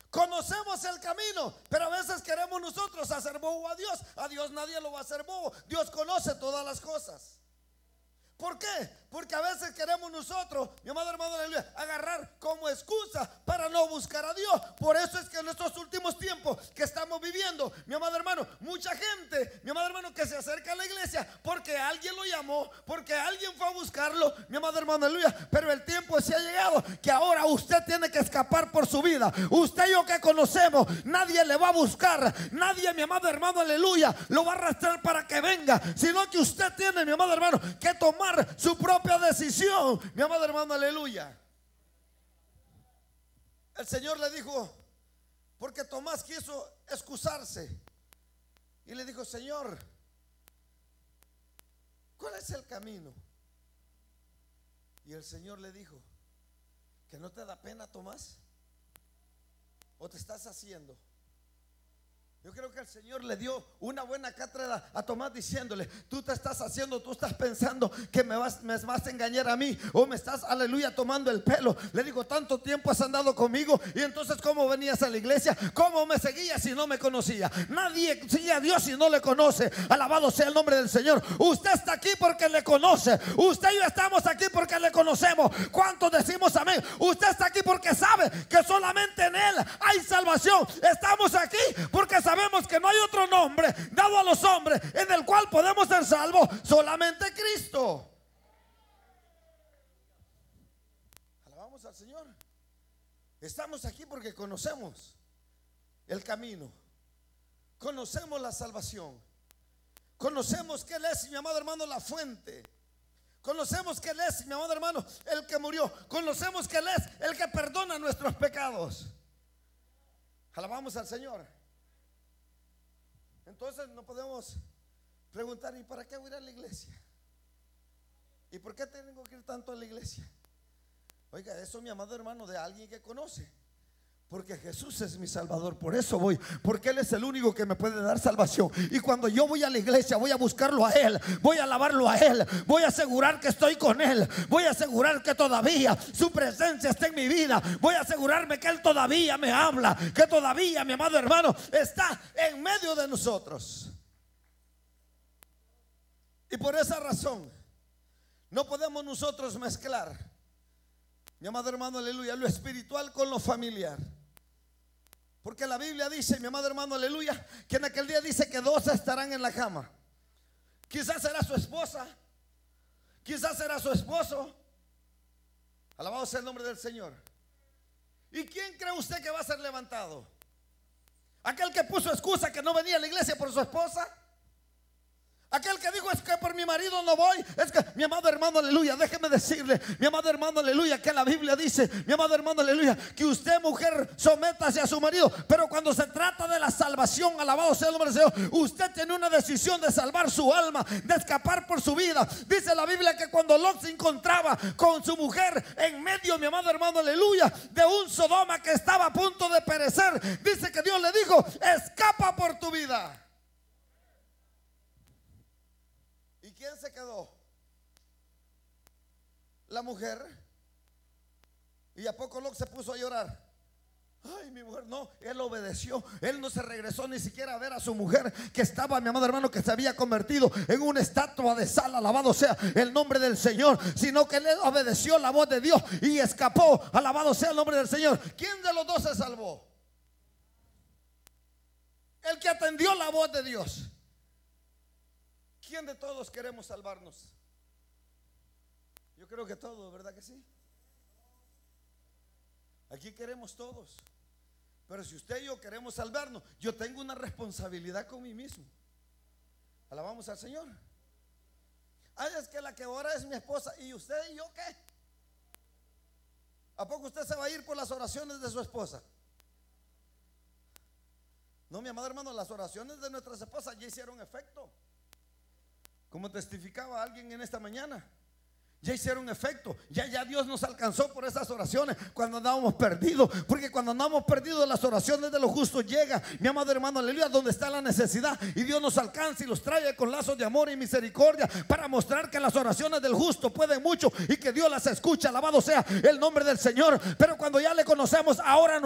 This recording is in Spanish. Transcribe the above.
Conocemos el camino, pero a veces queremos nosotros hacer bobo a Dios. A Dios nadie lo va a hacer bobo. Dios conoce todas las cosas. ¿Por qué? Porque a veces queremos nosotros, mi amado hermano, aleluya, agarrar como excusa para no buscar a Dios. Por eso es que en estos últimos tiempos que estamos viviendo, mi amado hermano, mucha gente, mi amado hermano, que se acerca a la iglesia porque alguien lo llamó, porque alguien fue a buscarlo, mi amado hermano, aleluya. Pero el tiempo se ha llegado que ahora usted tiene que escapar por su vida. Usted y yo que conocemos, nadie le va a buscar, nadie, mi amado hermano, aleluya, lo va a arrastrar para que venga, sino que usted tiene, mi amado hermano, que tomar su propia decisión, mi amado hermano, aleluya. El Señor le dijo, porque Tomás quiso excusarse y le dijo: Señor, ¿cuál es el camino? Y el Señor le dijo: ¿que no te da pena, Tomás? ¿O te estás haciendo? Yo creo que el Señor le dio una buena cátedra a Tomás diciéndole: tú te estás haciendo, tú estás pensando que me vas a engañar a mí, o me estás, aleluya, tomando el pelo. Le digo: tanto tiempo has andado conmigo, y entonces ¿cómo venías a la iglesia? ¿Cómo me seguías si no me conocía? Nadie sigue a Dios si no le conoce. Alabado sea el nombre del Señor. Usted está aquí porque le conoce. Usted y yo estamos aquí porque le conocemos. ¿Cuántos decimos amén? Usted está aquí porque sabe que solamente en Él hay salvación. Estamos aquí porque sabemos que no hay otro nombre dado a los hombres en el cual podemos ser salvos, solamente Cristo. Alabamos al Señor. Estamos aquí porque conocemos el camino, conocemos la salvación, conocemos que Él es, mi amado hermano, la fuente. Conocemos que Él es, mi amado hermano, el que murió. Conocemos que Él es el que perdona nuestros pecados. Alabamos al Señor. Entonces no podemos preguntar: ¿y para qué voy a ir a la iglesia? ¿Y por qué tengo que ir tanto a la iglesia? Oiga, eso, mi amado hermano, de alguien que conoce. Porque Jesús es mi Salvador, por eso voy, porque Él es el único que me puede dar salvación. Y cuando yo voy a la iglesia, voy a buscarlo a Él, voy a alabarlo a Él, voy a asegurar que estoy con Él, voy a asegurar que todavía su presencia está en mi vida, voy a asegurarme que Él todavía me habla, que todavía, mi amado hermano, está en medio de nosotros. Y por esa razón no podemos nosotros mezclar, mi amado hermano, aleluya, lo espiritual con lo familiar. Porque la Biblia dice, mi amado hermano, aleluya, que en aquel día dice que dos estarán en la cama. Quizás será su esposa, quizás será su esposo. Alabado sea el nombre del Señor. ¿Y quién cree usted que va a ser levantado? ¿Aquel que puso excusa que no venía a la iglesia por su esposa? Aquel que dijo: es que por mi marido no voy. Es que, mi amado hermano, aleluya, déjeme decirle, mi amado hermano, aleluya, que la Biblia dice, mi amado hermano, aleluya, que usted, mujer, sométase a su marido. Pero cuando se trata de la salvación, alabado sea el nombre del Señor, usted tiene una decisión de salvar su alma, de escapar por su vida. Dice la Biblia que cuando Lot se encontraba con su mujer en medio, mi amado hermano, aleluya, de un Sodoma que estaba a punto de perecer, dice que Dios le dijo: escapa por tu vida. ¿Y quién se quedó? La mujer. ¿Y a poco Lot se puso a llorar? Ay, mi mujer, no, él obedeció. Él no se regresó ni siquiera a ver a su mujer, que estaba, mi amado hermano, que se había convertido en una estatua de sal, alabado sea el nombre del Señor, sino que él obedeció la voz de Dios y escapó, alabado sea el nombre del Señor. ¿Quién de los dos se salvó? El que atendió la voz de Dios. ¿Quién de todos queremos salvarnos? Yo creo que todos, ¿verdad que sí? Aquí queremos todos. Pero si usted y yo queremos salvarnos, yo tengo una responsabilidad con mí mismo. Alabamos al Señor. Ay, es que la que ora es mi esposa. ¿Y usted y yo qué? ¿A poco usted se va a ir por las oraciones de su esposa? No, mi amado hermano, las oraciones de nuestras esposas ya hicieron efecto. Como testificaba alguien en esta mañana, ya hicieron efecto. Ya Dios nos alcanzó por esas oraciones cuando andábamos perdidos. Porque cuando andamos perdidos, las oraciones de los justos llegan, mi amado hermano, aleluya, donde está la necesidad, y Dios nos alcanza y los trae con lazos de amor y misericordia para mostrar que las oraciones del justo pueden mucho y que Dios las escucha. Alabado sea el nombre del Señor. Pero cuando ya le conocemos, ahora